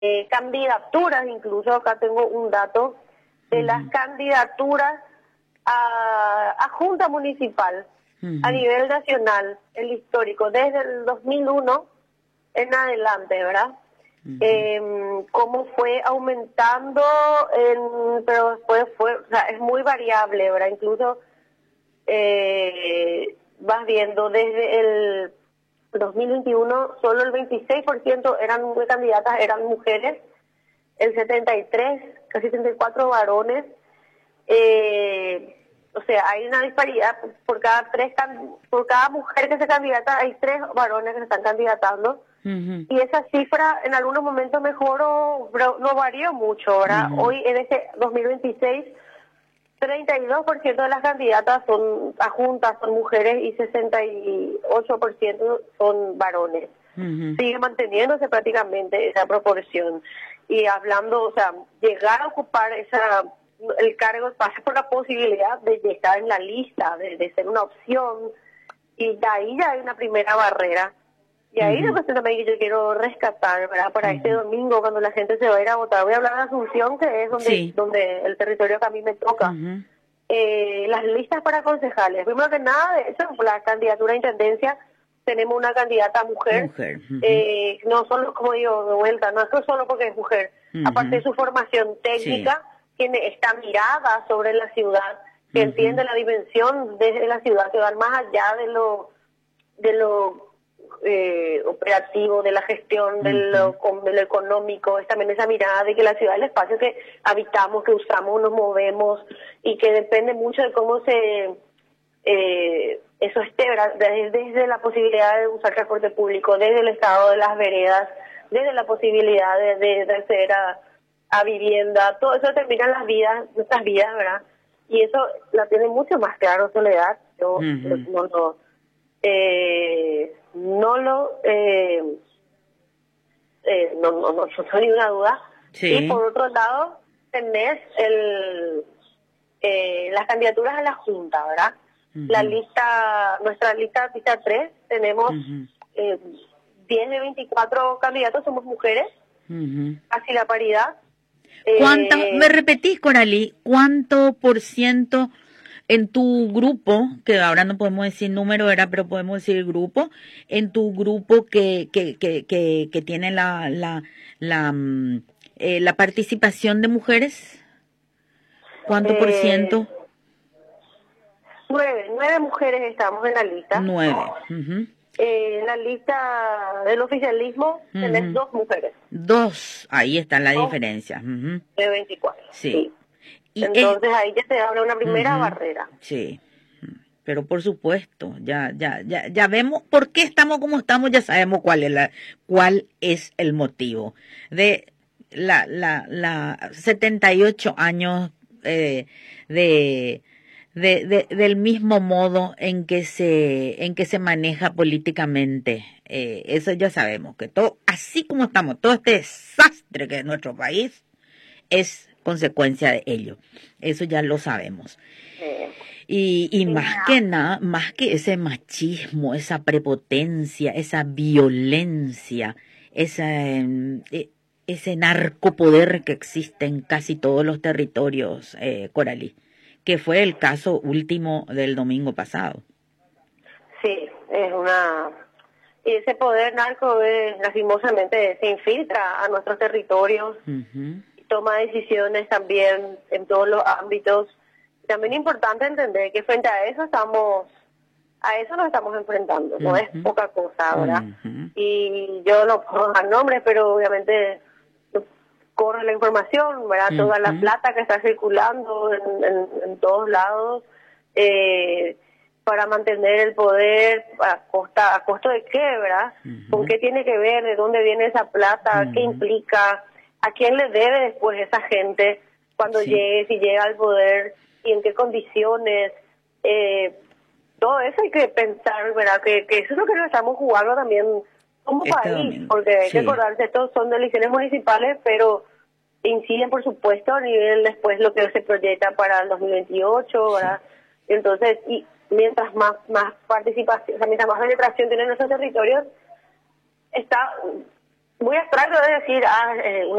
candidaturas, incluso acá tengo un dato de las candidaturas a Junta Municipal a nivel nacional, el histórico, desde el 2001 en adelante, ¿verdad? Cómo fue aumentando, pero después o sea, es muy variable, ¿verdad? Incluso vas viendo desde el 2021 solo el 26% de candidatas eran mujeres, el 73, casi 74 varones. O sea, hay una disparidad por cada mujer que se candidata hay 3 varones que se están candidatando. Y esa cifra en algunos momentos mejoró, pero no varió mucho, ¿verdad? Hoy en este 2026 32% de las candidatas son adjuntas, son mujeres, y 68% son varones. Sigue manteniéndose prácticamente esa proporción. Y hablando, o sea, llegar a ocupar el cargo pasa por la posibilidad de estar en la lista, de ser una opción, y de ahí ya hay una primera barrera. Y ahí es la cuestión también que yo quiero rescatar, ¿verdad? Para este domingo, cuando la gente se va a ir a votar. Voy a hablar de Asunción, que es donde el territorio que a mí me toca. Las listas para concejales. Primero que nada, de hecho, la candidatura a intendencia, tenemos una candidata mujer. No solo, como digo, de vuelta, no es solo porque es mujer. Aparte de su formación técnica, tiene esta mirada sobre la ciudad, que entiende la dimensión de la ciudad, que va más allá de lo operativo, de la gestión, de lo económico. Es también esa mirada de que la ciudad es el espacio que habitamos, que usamos, nos movemos, y que depende mucho de cómo eso esté, ¿verdad? Desde la posibilidad de usar transporte público, desde el estado de las veredas, desde la posibilidad de acceder a vivienda. Todo eso determina nuestras vidas, ¿verdad? Y eso la tiene mucho más claro Soledad. Yo no tengo ninguna duda. Y por otro lado tenés las candidaturas a la Junta, ¿verdad? Nuestra lista 3, tenemos 10 de 24 candidatos somos mujeres, casi la paridad. ¿Cuánto, me repetís, Coralí, cuánto por ciento en tu grupo, que ahora no podemos decir número, pero podemos decir grupo, en tu grupo que tiene la participación de mujeres? ¿Cuánto por ciento? 9 mujeres estamos en la lista. 9. En la lista del oficialismo tenés 2 mujeres. 2, ahí está la diferencia. De 24. Sí. Y entonces ahí ya se abre una primera barrera. Sí. Pero por supuesto, ya vemos por qué estamos como estamos, ya sabemos cuál es el motivo de la 78 años del mismo modo en que se maneja políticamente. Eso ya sabemos, que todo, así como estamos, todo este desastre que es nuestro país es consecuencia de ello. Eso ya lo sabemos. Y más que nada, más que ese machismo, esa prepotencia, esa violencia, ese narcopoder que existe en casi todos los territorios, Coralí, que fue el caso último del domingo pasado. Sí, y ese poder narco lastimosamente se infiltra a nuestros territorios, y toma decisiones también en todos los ámbitos. También es importante entender que frente a eso nos estamos enfrentando, no es poca cosa, ¿verdad? Y yo no puedo dar nombres, pero obviamente corre la información, ¿verdad? Toda la plata que está circulando en todos lados, para mantener el poder a costo de qué, ¿verdad? ¿Con qué tiene que ver? ¿De dónde viene esa plata? ¿Qué implica? ¿A quién le debe después esa gente cuando llegue, si llega al poder? ¿Y en qué condiciones? Todo eso hay que pensar, ¿verdad? Que eso es lo que nos estamos jugando también como país, porque hay que acordarse, estos son elecciones municipales, pero inciden, por supuesto, a nivel después lo que se proyecta para el 2028, ¿verdad? Entonces, y mientras más participación, o sea, mientras más penetración tienen nuestros territorios, muy abstracto es decir, una